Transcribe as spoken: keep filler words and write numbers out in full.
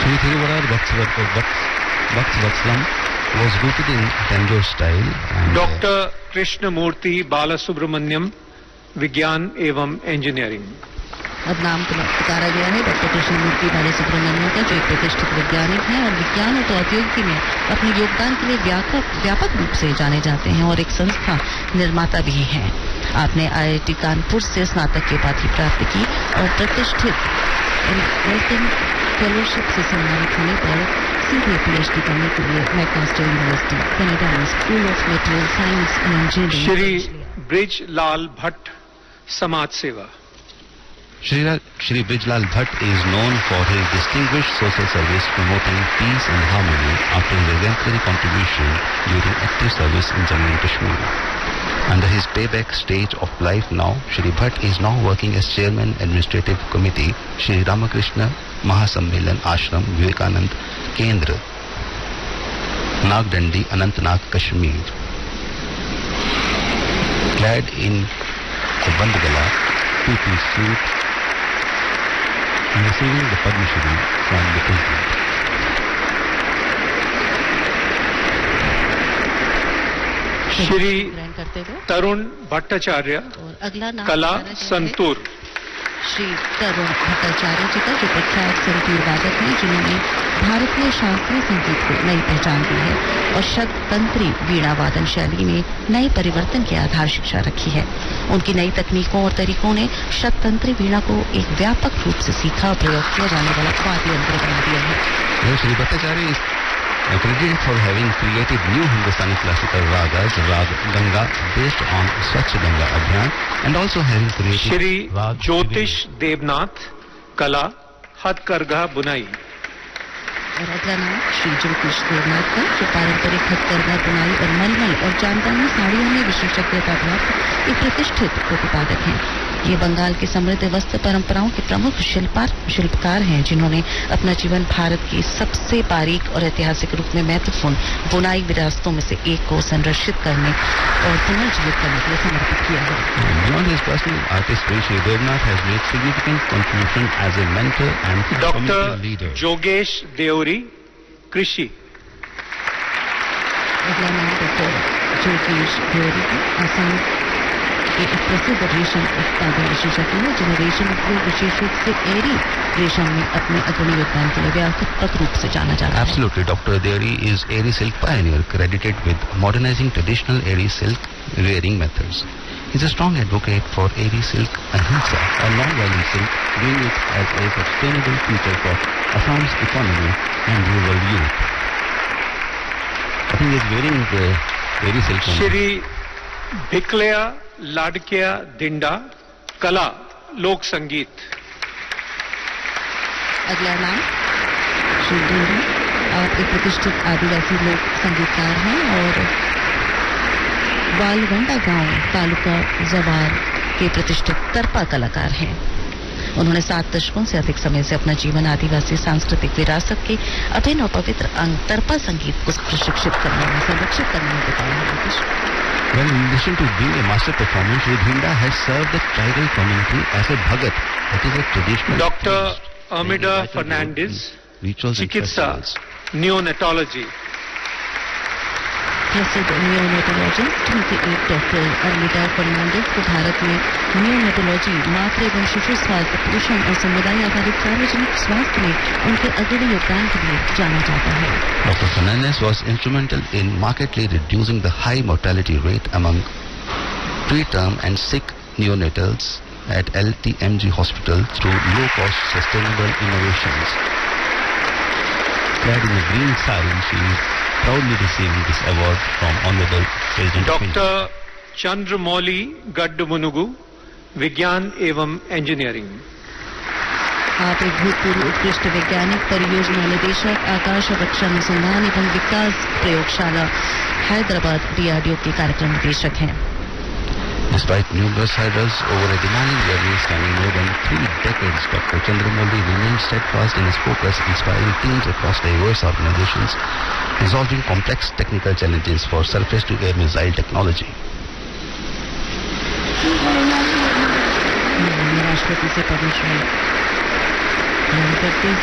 Sri Thiruvarar Bhaktavatslam was rooted in Tanjore style. And Doctor Krishnamurthy Balasubramaniam, विज्ञान एवं engineering. अब नाम पुकारा गया है डॉक्टर कृष्णमूर्ति बालासुब्रमण्यम का, जो एक प्रतिष्ठित वैज्ञानिक हैं और विज्ञान और प्रौद्योगिकी में अपने योगदान के लिए व्यापक व्यापक रूप से जाने जाते हैं और एक संस्था निर्माता भी हैं। आपने आई आई टी कानपुर से स्नातक की उपाधि प्राप्त की और प्रतिष्ठित वेल्कम फेलोशिप से सम्मानित होने पर सीधे पीएचडी करने के लिए मैकमास्टर यूनिवर्सिटी कनाडा में school of material science and engineering. Shri Brijlal Bhatt, समाज सेवा। Shri, Shri Brijlal Bhatt is known for his distinguished social service promoting peace and harmony after his exemplary contribution during active service in Jammu and Kashmir. Under his payback stage of life now, Shri Bhatt is now working as Chairman Administrative Committee, Shri Ramakrishna Mahasammelan Ashram, Vivekanand Kendra, Nagdandi, Anantnag, Kashmir. Clad in a bandgala, two-piece suit, receiving the Padma Shri from the President. Shri तरुण भट्टाचार्य, कला संतूर। श्री तरुण भट्टाचार्य जी का, जो प्रख्यात संतूर वादक हैं, जिन्होंने भारतीय शास्त्रीय संगीत को नई पहचान दी है और शततंत्री वीणा वादन शैली में नए परिवर्तन की आधार शिक्षा रखी है। उनकी नई तकनीकों और तरीकों ने शततंत्री वीणा को एक व्यापक रूप से सीखा और प्रयोग किया जाने वाला वाद्य यंत्र बना दिया है। Shri Bhattacharya is credited for having created new Hindustani classical ragas, Rag Ganga, based on Swachh Ganga Abhiyan, and also having created Shri ज्योतिष देवनाथ, कला हथकरघा बुनाई। और अगला नाम श्री ज्योतिष देवनाथ का, जो पारंपरिक हथकरघा बुनाई और मलमल और जामदानी साड़ियों में विशेषज्ञता प्राप्त एक प्रतिष्ठित प्रतिपादक हैं। ये बंगाल की समृद्ध वस्त्र परंपराओं के प्रमुख शिल्पार शिल्पकार हैं, जिन्होंने अपना जीवन भारत की सबसे बारीक और ऐतिहासिक रूप में महत्वपूर्ण बुनाई विरासतों में से एक को संरक्षित करने और पुनर्जीवित करने के लिए समर्पित किया है। Beyond his personal artistry, Shri Devnath has made significant contribution as a mentor and community leader. Doctor जोगेश Deori, कृषि। अगला नाम डॉक्टर जोगेश देवरी का, आसाम के एक प्रसिद्ध रेशम उत्पादन विशेषज्ञ है, जिन्हें रेशम उद्योग विशेष रूप से एरी रेशम में अपने अग्रणी योगदान के लिए व्यापक रूप से जाना जाता है। Absolutely, Doctor Devri is Eri silk pioneer, credited with modernizing traditional Eri silk wearing methods. He is a strong advocate for Eri silk ahimsa, a non-violent silk, viewing it as a sustainable future for Assam's economy and rural youth. I think he is wearing the Eri silk. Shri भिकलिया लाडकिया दिंडा, कला लोक संगीत। अगला नाम श्री दिंडा, आप एक प्रतिष्ठित आदिवासी लोक संगीतकार हैं और वालवंडा गांव तालुका जवार के प्रतिष्ठित तरपा कलाकार हैं। उन्होंने सात दशकों से अधिक समय से अपना जीवन आदिवासी सांस्कृतिक विरासत के अभिन्न और पवित्र अंग तरपा संगीत को प्रशिक्षित करने में संरक्षित करने में बिताया है। Well, in addition to being a master performer, Shri Dhinda has served the tribal community as a bhagat, that is a traditional. Doctor अमिडा Fernandes, चिकित्सा, नियोनेटोलॉजी। प्रसिद्ध नियोनेटोलॉजिस्ट उनके एक डॉक्टर अमिडा फर्नांडिस को भारत में नियोनेटोलॉजी, मातृ एवं शिशु स्वास्थ्य, पोषण और समुदाय आधारित सार्वजनिक स्वास्थ्य में उनके अग्रणी योगदान के लिए जाना जाता है। Doctor Fernandez was instrumental in markedly reducing the high mortality rate among preterm and sick neonatals at L T M G Hospital through low-cost sustainable innovations. Clad in the green sari, she is proudly receiving this award from Honorable President. Doctor Chandramouli गड्डमुनुगु, विज्ञान एवं engineering. आप एक भूतपूर्व उत्कृष्ट वैज्ञानिक, परियोजना निदेशक, आकाश रक्षा अनुसंधान एवं विकास प्रयोगशाला Hyderabad D R D O के कार्यक्रम निदेशक हैं। Despite numerous hurdles over a demanding journey spanning more than three decades, Doctor Chandramouli remained steadfast in his focus, inspiring teams across diverse organizations, resolving complex technical challenges for surface-to-air missile technology. राष्ट्रपति से पद्मश्री